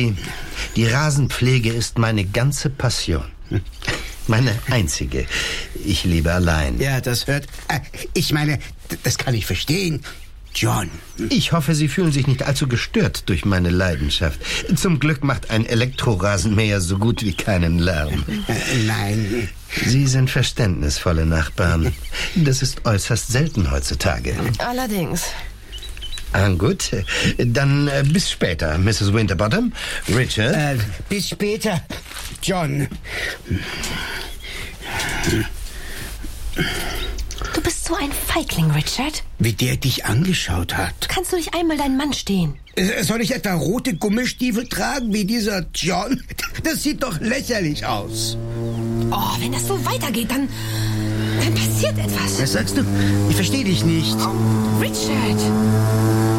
Sie, die Rasenpflege ist meine ganze Passion. Meine einzige. Ich lebe allein. Ja, das hört... ich meine, das kann ich verstehen. John. Ich hoffe, Sie fühlen sich nicht allzu gestört durch meine Leidenschaft. Zum Glück macht ein Elektrorasenmäher so gut wie keinen Lärm. Nein. Sie sind verständnisvolle Nachbarn. Das ist äußerst selten heutzutage. Allerdings. Gut, dann bis später, Mrs. Winterbottom. Richard? Bis später, John. Du bist so ein Feigling, Richard. Wie der dich angeschaut hat. Kannst du nicht einmal deinen Mann stehen? Soll ich etwa rote Gummistiefel tragen wie dieser John? Das sieht doch lächerlich aus. Oh, wenn das so weitergeht, dann passiert etwas. Was sagst du? Ich verstehe dich nicht. Richard!